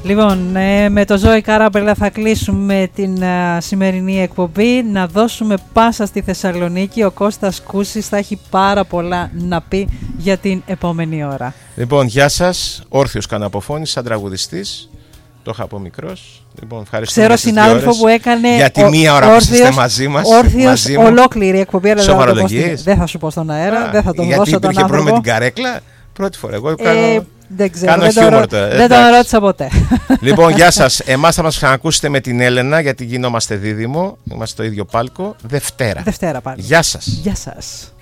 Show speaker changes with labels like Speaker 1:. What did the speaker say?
Speaker 1: Λοιπόν, με το Ζώη Καράμπελα θα κλείσουμε την σημερινή εκπομπή. Να δώσουμε πάσα στη Θεσσαλονίκη. Ο Κώστας Κούσης θα έχει πάρα πολλά να πει για την επόμενη ώρα.
Speaker 2: Λοιπόν, γεια σας. Όρθιος καναποφώνης, σαν τραγουδιστής. Το είχα από μικρός. Λοιπόν, ευχαριστώ.
Speaker 1: Ξέρω συνάδελφο που έκανε.
Speaker 2: Για τη μία ώρα που είστε μαζί μας.
Speaker 1: Όρθιος, ολόκληρη εκπομπή.
Speaker 2: Σοβαρολογίες.
Speaker 1: Δεν θα σου πω στον αέρα, δεν θα τον δώσω τον
Speaker 2: άνθρωπο. Γιατί υπήρχε πρόβλημα με την καρέκλα. Πρώτη φορά. Εγώ κάνω.
Speaker 1: Δεν ξέρω, δεν τον ρώτησα ποτέ.
Speaker 2: Λοιπόν, γεια σας. Εμάς θα μας ξανακούσετε με την Έλενα, γιατί γινόμαστε δίδυμο. Είμαστε στο ίδιο πάλκο. Δευτέρα
Speaker 1: πάλι.
Speaker 2: Γεια σας.
Speaker 1: Γεια σας.